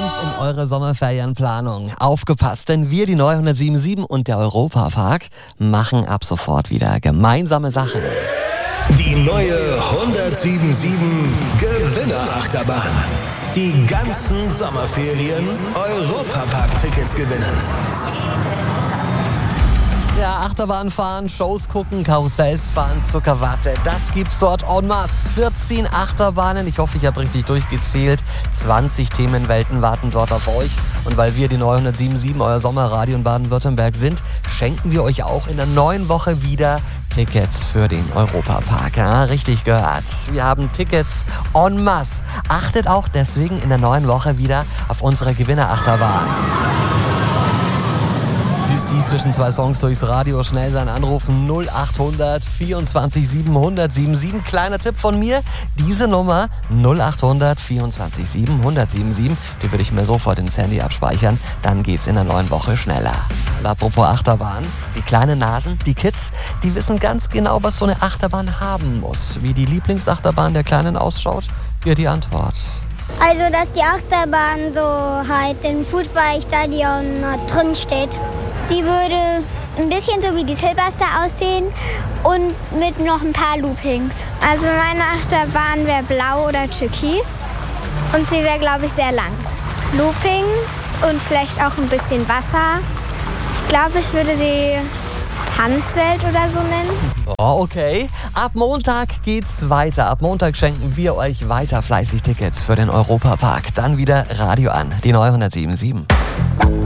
uns um eure Sommerferienplanung. Aufgepasst, denn wir, die 977 und der Europapark, machen ab sofort wieder gemeinsame Sache. Die neue 1077 Gewinnerachterbahn. Die ganzen Sommerferien Europapark-Tickets gewinnen. Ja, Achterbahn fahren, Shows gucken, Karussells fahren, Zuckerwatte. Das gibt's dort en masse. 14 Achterbahnen, ich hoffe, ich habe richtig durchgezählt. 20 Themenwelten warten dort auf euch. Und weil wir die 977, euer Sommerradio in Baden-Württemberg sind, schenken wir euch auch in der neuen Woche wieder Tickets für den Europapark. Ja, richtig gehört. Wir haben Tickets en masse. Achtet auch deswegen in der neuen Woche wieder auf unsere Gewinnerachterbahn. Die zwischen zwei Songs durchs Radio schnell sein anrufen 0800 24 700 77. Kleiner Tipp von mir, diese Nummer 0800 24 700 77, die würde ich mir sofort ins Handy abspeichern, dann geht's in der neuen Woche schneller. Und apropos Achterbahn, die kleinen Nasen, die Kids, die wissen ganz genau, was so eine Achterbahn haben muss. Wie die Lieblingsachterbahn der Kleinen ausschaut, hier die Antwort. Also, dass die Achterbahn so halt im Fußballstadion drin steht. Sie würde ein bisschen so wie die Silverstar aussehen und mit noch ein paar Loopings. Also meine Achterbahn wäre blau oder türkis und sie wäre, glaube ich, sehr lang. Loopings und vielleicht auch ein bisschen Wasser. Ich glaube, ich würde sie Tanzwelt oder so nennen. Oh, okay. Ab Montag geht's weiter. Ab Montag schenken wir euch weiter fleißig Tickets für den Europapark. Dann wieder Radio an, die 977.